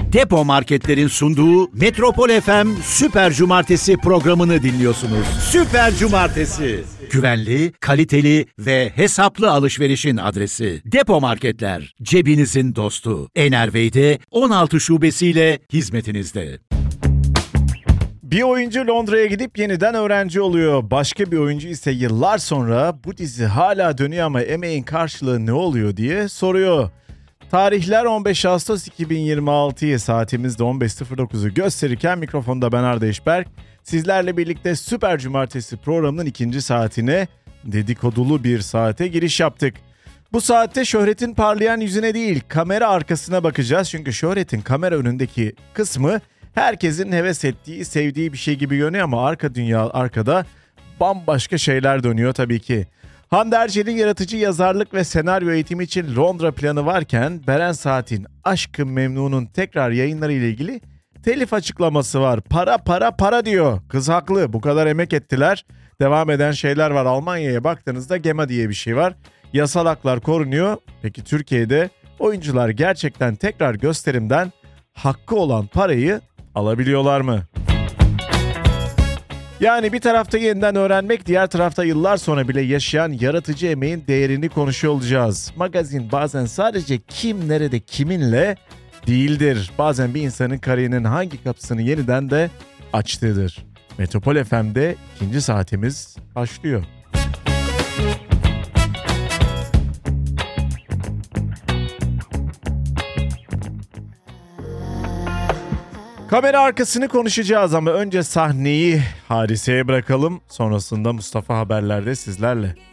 Depo Marketler'in sunduğu Metropol FM Süper Cumartesi programını dinliyorsunuz. Süper Cumartesi. Güvenli, kaliteli ve hesaplı alışverişin adresi. Depo Marketler, cebinizin dostu. Enervey'de 16 şubesiyle hizmetinizde. Bir oyuncu Londra'ya gidip yeniden öğrenci oluyor. Başka bir oyuncu ise yıllar sonra bu dizi hala dönüyor ama emeğin karşılığı ne oluyor diye soruyor. Tarihler 15 Ağustos 2026'yı, saatimiz de 15.09'u gösterirken mikrofonda ben Arda İşberk. Sizlerle birlikte Süper Cumartesi programının ikinci saatine, dedikodulu bir saate giriş yaptık. Bu saatte şöhretin parlayan yüzüne değil, kamera arkasına bakacağız. Çünkü şöhretin kamera önündeki kısmı herkesin heves ettiği, sevdiği bir şey gibi görünüyor ama arka dünya, arkada bambaşka şeyler dönüyor tabii ki. Hande Erçel'in yaratıcı yazarlık ve senaryo eğitimi için Londra planı varken Beren Saat'in Aşk-ı Memnun'un tekrar yayınları ile ilgili telif açıklaması var. Para para para diyor. Kız haklı, bu kadar emek ettiler. Devam eden şeyler var. Almanya'ya baktığınızda GEMA diye bir şey var. Yasal haklar korunuyor. Peki Türkiye'de oyuncular gerçekten tekrar gösterimden hakkı olan parayı alabiliyorlar mı? Yani bir tarafta yeniden öğrenmek, diğer tarafta yıllar sonra bile yaşayan yaratıcı emeğin değerini konuşuyor olacağız. Magazin bazen sadece kim nerede kiminle değildir. Bazen bir insanın kariyerinin hangi kapısını yeniden de açtığıdır. Metropol FM'de ikinci saatimiz başlıyor. Kamera arkasını konuşacağız ama önce sahneyi hadiseye bırakalım. Sonrasında Mustafa Haberler'de sizlerle.